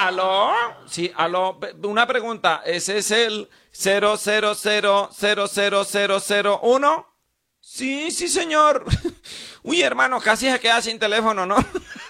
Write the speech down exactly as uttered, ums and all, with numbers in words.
aló, sí, aló, Pe- una pregunta, ¿ese es el cero cero cero cero cero cero cero uno? Sí, sí, señor. Uy, hermano, casi se queda sin teléfono, ¿no?